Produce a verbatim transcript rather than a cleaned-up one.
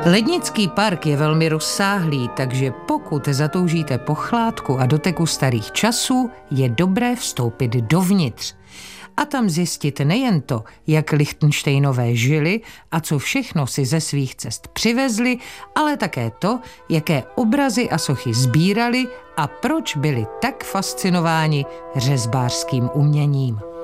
Lednický park je velmi rozsáhlý, takže pokud zatoužíte po chládku a doteku starých časů, je dobré vstoupit dovnitř. A tam zjistit nejen to, jak Lichtenštejnové žili a co všechno si ze svých cest přivezli, ale také to, jaké obrazy a sochy sbírali a proč byli tak fascinováni řezbářským uměním.